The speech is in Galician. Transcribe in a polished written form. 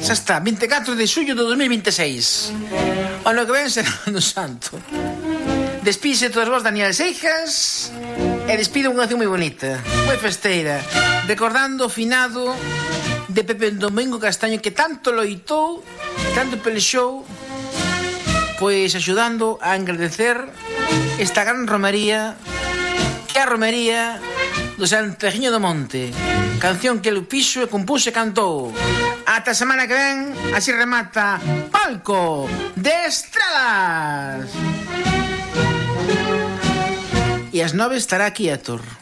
Xa está, 24 de xullo de 2026. Ano que ven será ano santo. Despídese todas vos, Daniel Seijas, e despide unha canción moi bonita, moi festeira, recordando o finado de Pepe Domingo Castaño, que tanto loitou, tanto pelexou, pois axudando a engrandecer esta gran romería, que é a romería do Santiaguiño do Monte, canción que el fixo e compuxo e cantou. Ata a semana que ven, así remata Palco de Estradas. E ás 9 estará aquí Héctor.